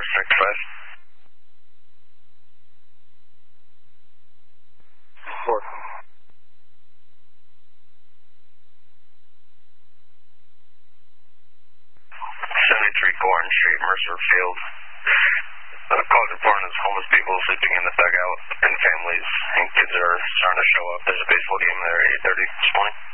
65. 4. 73 Gordon Street, Mercer Field. Cause reporting is homeless people sleeping in the dugout and families and kids are starting to show up. There's a baseball game there at 8:30 this morning.